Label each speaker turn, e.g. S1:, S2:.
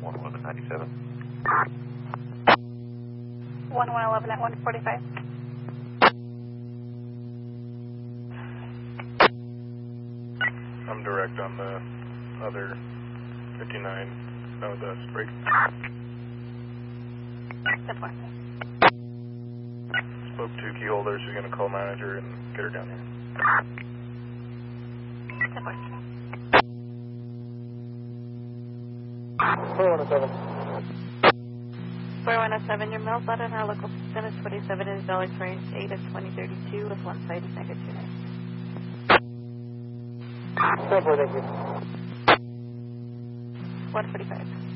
S1: 1197.
S2: 1111 at 145.
S3: I'm direct on the other 59. No, the break. Spoke to key holder. She's going to call manager and get her down here.
S4: 4107.
S2: 4107, your mail slot in our local system is 27 is dollar price, 8 of 2032 with one side is negative 29.
S4: 10-4, thank you.
S2: 145.